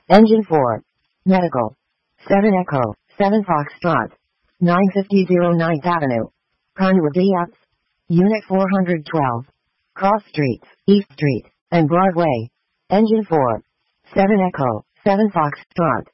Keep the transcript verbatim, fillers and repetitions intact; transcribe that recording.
Engine four. Medical. seven Echo, seven Foxtrot. nine fifty ninth Avenue. Conwood Depth. Unit four hundred twelve. Cross Streets, East Street, and Broadway. Engine four. seven Echo, seven Foxtrot.